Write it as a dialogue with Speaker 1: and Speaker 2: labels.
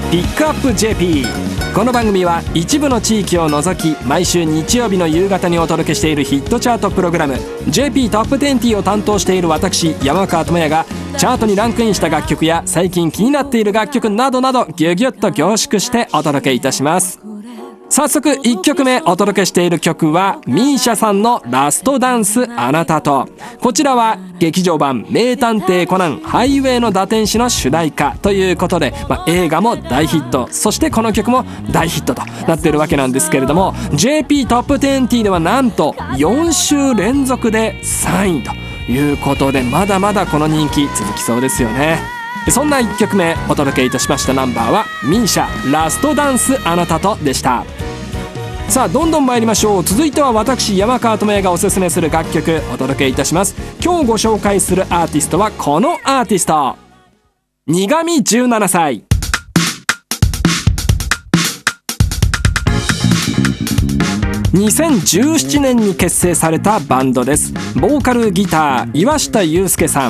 Speaker 1: ピックアップ JP。 この番組は一部の地域を除き毎週日曜日の夕方にお届けしているヒットチャートプログラム JP トップ20を担当している私山川智也がチャートにランクインした楽曲や最近気になっている楽曲などなどギュギュッと凝縮してお届けいたします。早速1曲目お届けしている曲は MISIA さんのラストダンスあなたと。こちらは劇場版名探偵コナンハイウェイの打天使の主題歌ということで、映画も大ヒット、そしてこの曲も大ヒットとなっているわけなんですけれども、 JP トップ20ではなんと4週連続で3位ということで、まだまだこの人気続きそうですよね。そんな1曲目お届けいたしましたナンバーは MISIA ラストダンスあなたとでした。さあどんどん参りましょう。続いては私山川智也がおすすめする楽曲お届けいたします。今日ご紹介するアーティストはこのアーティスト、苦味17歳。2017年に結成されたバンドです。ボーカルギター岩下祐介さん、